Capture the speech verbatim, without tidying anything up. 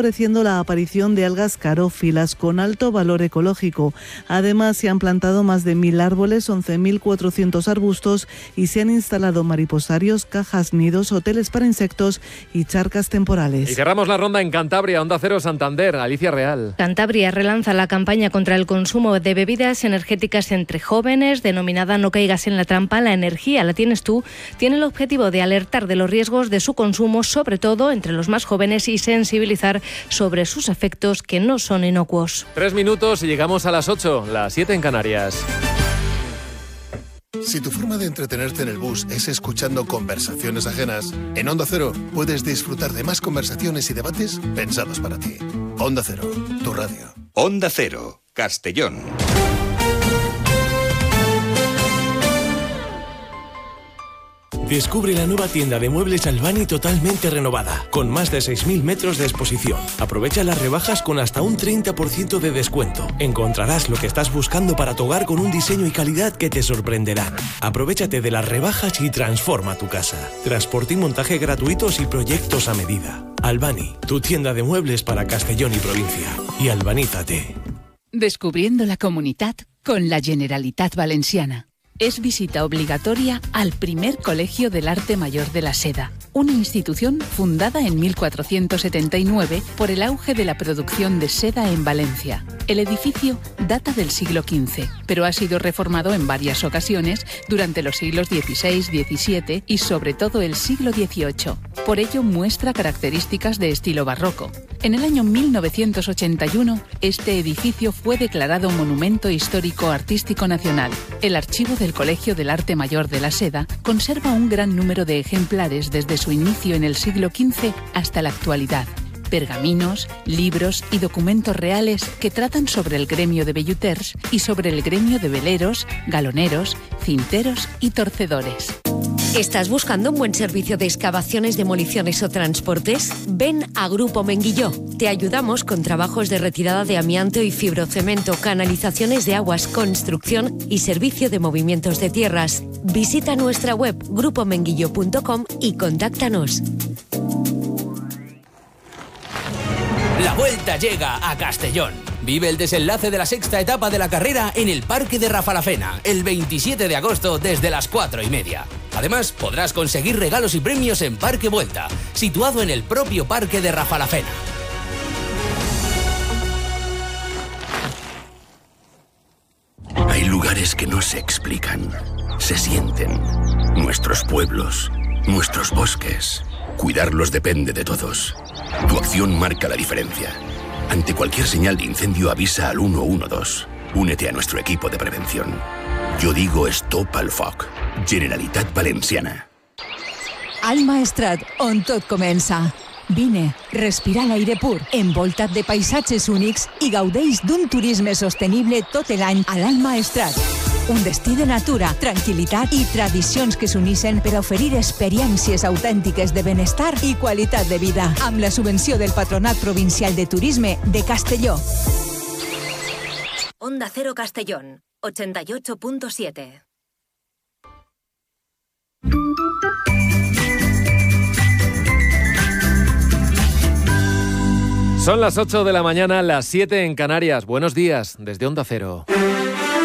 favoreciendo la aparición de algas carófilas con alto valor ecológico. Además, se han plantado más de mil árboles, once mil cuatrocientos arbustos y se han instalado mariposarios, cajas nidos, hoteles para insectos y charcas temporales. Y cerramos la ronda en Cantabria, Onda Cero Santander, Alicia Real. Cantabria relanza la campaña contra el consumo de bebidas energéticas entre jóvenes, denominada No caigas en la trampa. La energía la tienes tú. Tiene el objetivo de alertar de los riesgos de su consumo, sobre todo entre los más jóvenes, y sensibilizar sobre sus efectos, que no son inocuos. Tres minutos y llegamos a las ocho, las siete en Canarias. Si tu forma de entretenerte en el bus es escuchando conversaciones ajenas, en Onda Cero puedes disfrutar de más conversaciones y debates pensados para ti. Onda Cero, tu radio. Onda Cero, Castellón. Descubre la nueva tienda de muebles Albani totalmente renovada, con más de seis mil metros de exposición. Aprovecha las rebajas con hasta un treinta por ciento de descuento. Encontrarás lo que estás buscando para tu hogar con un diseño y calidad que te sorprenderán. Aprovechate de las rebajas y transforma tu casa. Transporte y montaje gratuitos y proyectos a medida. Albani, tu tienda de muebles para Castellón y provincia. Y albanízate. Descubriendo la Comunitat con la Generalitat Valenciana. Es visita obligatoria al primer Colegio del Arte Mayor de la Seda, una institución fundada en mil cuatrocientos setenta y nueve por el auge de la producción de seda en Valencia. El edificio data del siglo quince, pero ha sido reformado en varias ocasiones durante los siglos dieciséis, diecisiete y sobre todo el siglo dieciocho. Por ello muestra características de estilo barroco. En el año mil novecientos ochenta y uno, este edificio fue declarado Monumento Histórico Artístico Nacional. El archivo del Colegio del Arte Mayor de la Seda conserva un gran número de ejemplares desde su inicio en el siglo quince hasta la actualidad. Pergaminos, libros y documentos reales que tratan sobre el gremio de velluters y sobre el gremio de veleros, galoneros, cinteros y torcedores. ¿Estás buscando un buen servicio de excavaciones, demoliciones o transportes? Ven a Grupo Menguilló. Te ayudamos con trabajos de retirada de amianto y fibrocemento, canalizaciones de aguas, construcción y servicio de movimientos de tierras. Visita nuestra web grupo menguillo punto com y contáctanos. La Vuelta llega a Castellón. Vive el desenlace de la sexta etapa de la carrera en el Parque de Rafalafena, el veintisiete de agosto desde las cuatro y media. Además, podrás conseguir regalos y premios en Parque Vuelta, situado en el propio Parque de Rafalafena. Hay lugares que no se explican, se sienten. Nuestros pueblos, nuestros bosques. Cuidarlos depende de todos. Tu acción marca la diferencia. Ante cualquier señal de incendio, avisa al uno uno dos. Únete a nuestro equipo de prevención. Jo digo stop al foc. Generalitat Valenciana. Al Maestrat, on tot comença. Vine, respira l'aire pur, envoltat de paisatges únics i gaudeix d'un turisme sostenible tot l'any a l'Alt Maestrat. Un destí de natura, tranquil·litat i tradicions que s'unixen per a oferir experiències autèntiques de benestar i qualitat de vida, amb la subvenció del Patronat Provincial de Turisme de Castelló. Onda Cero Castellón, ochenta y ocho punto siete. Son las ocho de la mañana, las siete en Canarias. Buenos días desde Onda Cero.